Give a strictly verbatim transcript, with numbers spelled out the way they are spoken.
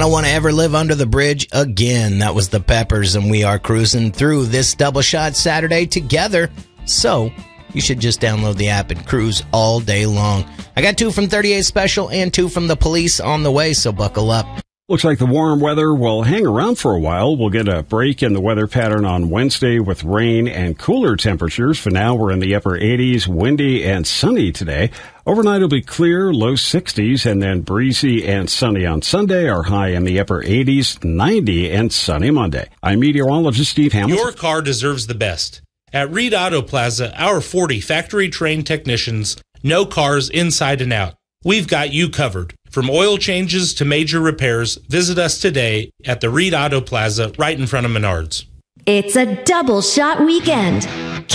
don't want to ever live under the bridge again. That was the Peppers, and we are cruising through this double shot Saturday together. So you should just download the app and cruise all day long. I got two from thirty-eight Special and two from the Police on the way, so buckle up. Looks like the warm weather will hang around for a while. We'll get a break in the weather pattern on Wednesday with rain and cooler temperatures. For now, we're in the upper eighties, windy and sunny today. Overnight will be clear, low sixties, and then breezy and sunny on Sunday. Our high in the upper eighties, ninety, and sunny Monday. I'm meteorologist Steve Hamilton. Your car deserves the best. At Reed Auto Plaza, our forty factory-trained technicians know cars inside and out. We've got you covered. From oil changes to major repairs, visit us today at the Reed Auto Plaza right in front of Menards. It's a double shot weekend.